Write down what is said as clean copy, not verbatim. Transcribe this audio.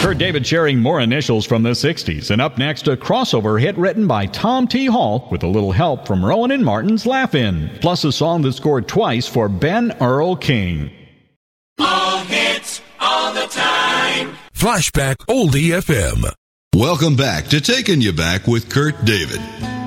Kurt David sharing more initials from the 60s. And up next, a crossover hit written by Tom T. Hall with a little help from Rowan and Martin's Laugh-In. Plus a song that scored twice for Ben Earl King. All hits, all the time. Flashback Oldie FM. Welcome back to Taking You Back with Kurt David.